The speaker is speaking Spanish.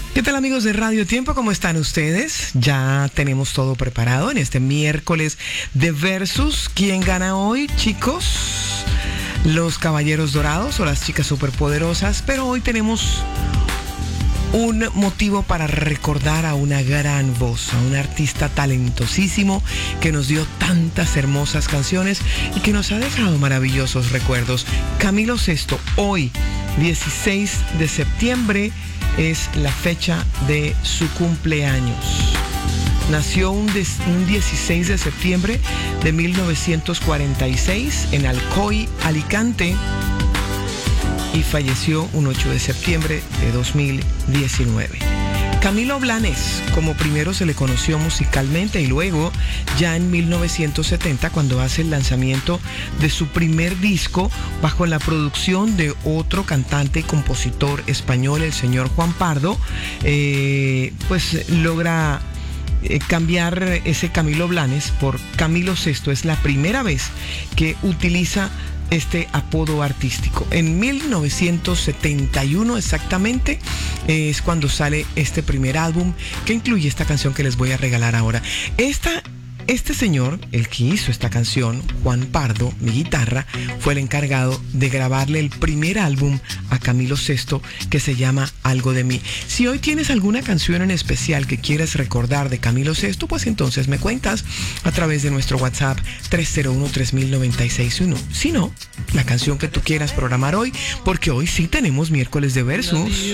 ¿Qué tal, amigos de Radio Tiempo? ¿Cómo están ustedes? Ya tenemos todo preparado en este miércoles de Versus. ¿Quién gana hoy, chicos? ¿Los caballeros dorados o las chicas superpoderosas? Pero hoy tenemos un motivo para recordar a una gran voz, a un artista talentosísimo que nos dio tantas hermosas canciones y que nos ha dejado maravillosos recuerdos. Camilo Sesto, hoy, 16 de septiembre, es la fecha de su cumpleaños. Nació un 16 de septiembre de 1946 en Alcoy, Alicante, y falleció un 8 de septiembre de 2019. Camilo Blanes, como primero se le conoció musicalmente, y luego ya en 1970, cuando hace el lanzamiento de su primer disco bajo la producción de otro cantante y compositor español, el señor Juan Pardo, pues logra cambiar ese Camilo Blanes por Camilo Sesto. Es la primera vez que utiliza este apodo artístico. En 1971 exactamente es cuando sale este primer álbum que incluye esta canción que les voy a regalar ahora. Este señor, el que hizo esta canción, Juan Pardo, mi guitarra, fue el encargado de grabarle el primer álbum a Camilo Sesto, que se llama Algo de mí. Si hoy tienes alguna canción en especial que quieres recordar de Camilo Sesto, pues entonces me cuentas a través de nuestro WhatsApp 301-3096-1. Si no, la canción que tú quieras programar hoy, porque hoy sí tenemos miércoles de Versus.